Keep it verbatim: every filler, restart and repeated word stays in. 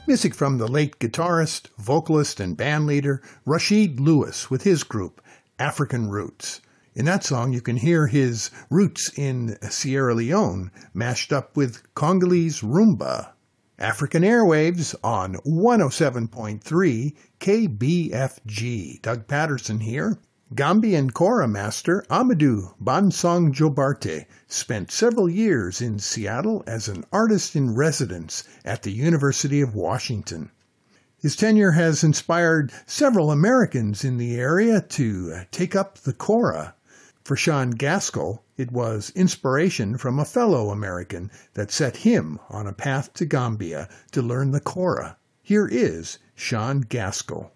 Music from the late guitarist, vocalist, and bandleader Rashid Lewis with his group, African Roots. In that song, you can hear his roots in Sierra Leone mashed up with Congolese rumba. African Airwaves on one oh seven point three K B F G. Doug Patterson here. Gambian kora master Amadou Bansong Jobarte spent several years in Seattle as an artist in residence at the University of Washington. His tenure has inspired several Americans in the area to take up the kora. For Sean Gaskell, it was inspiration from a fellow American that set him on a path to Gambia to learn the kora. Here is Sean Gaskell.